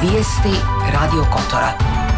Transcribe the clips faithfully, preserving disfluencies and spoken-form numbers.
Vijesti Radio Kotora.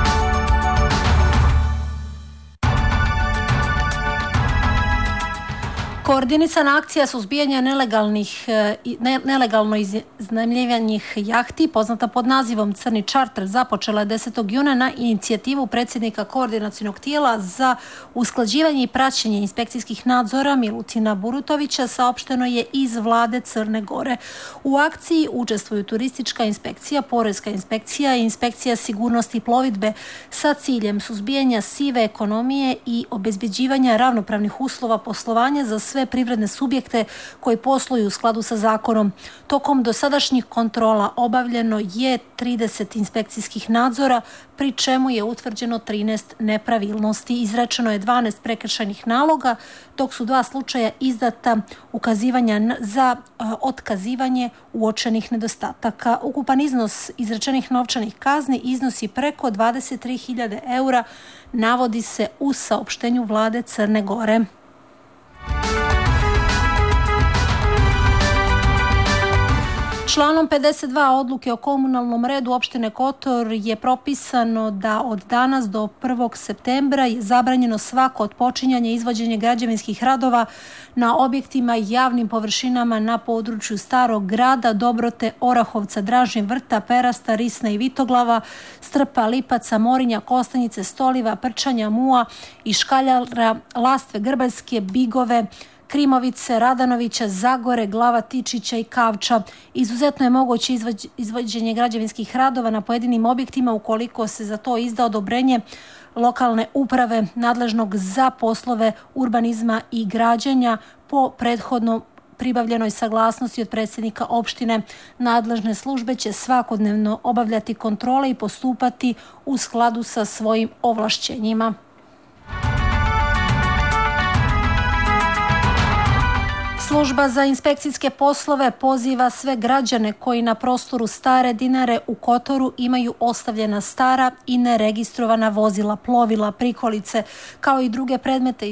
Koordinisana akcija suzbijanja nelegalnih, ne, nelegalno iznajmljivanih jahti, poznata pod nazivom Crni čarter, započela je desetog juna na inicijativu predsjednika koordinacionog tijela za usklađivanje i praćenje inspekcijskih nadzora Milutina Burutovića, saopšteno je iz vlade Crne Gore. U akciji učestvuju turistička inspekcija, porezka inspekcija i inspekcija sigurnosti plovidbe sa ciljem suzbijanja sive ekonomije i obezbeđivanja ravnopravnih uslova poslovanja za sve privredne subjekte koji posluju u skladu sa zakonom. Tokom dosadašnjih kontrola obavljeno je trideset inspekcijskih nadzora, pri čemu je utvrđeno trinaest nepravilnosti. Izrečeno je dvanaest prekršajnih naloga, dok su dva slučaja izdata ukazivanja za otkazivanje uočenih nedostataka. Ukupan iznos izrečenih novčanih kazni iznosi preko dvadeset tri hiljade eura, navodi se u saopštenju vlade Crne Gore. Članom pedeset dva odluke o komunalnom redu opštine Kotor je propisano da od danas do prvog septembra je zabranjeno svako otpočinjanje i izvođenje građevinskih radova na objektima i javnim površinama na području Starog grada, Dobrote, Orahovca, Dražnje vrta, Perasta, Risna i Vitoglava, Strpa, Lipaca, Morinja, Kostanjice, Stoliva, Prčanja, Mua i Škaljara, Lastve, Grbaljske, Bigove, Krimovice, Radanovića, Zagore, Glava Tičića i Kavča. Izuzetno je moguće izvođenje građevinskih radova na pojedinim objektima ukoliko se za to izda odobrenje lokalne uprave nadležnog za poslove urbanizma i građenja po prethodno pribavljenoj saglasnosti od predsjednika opštine. Nadležne službe će svakodnevno obavljati kontrole i postupati u skladu sa svojim ovlašćenjima. Služba za inspekcijske poslove poziva sve građane koji na prostoru Stare Dinare u Kotoru imaju ostavljena stara i neregistrovana vozila, plovila, prikolice, kao i druge predmete